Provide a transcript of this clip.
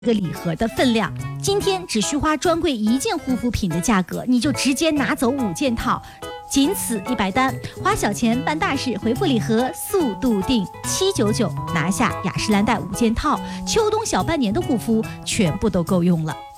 个礼盒的分量。今天只需花专柜1件护肤品的价格，你就直接拿走5件套，仅此100单，花小钱办大事，回复礼盒速度定799，拿下雅诗兰黛5件套，秋冬小半年的护肤全部都够用了。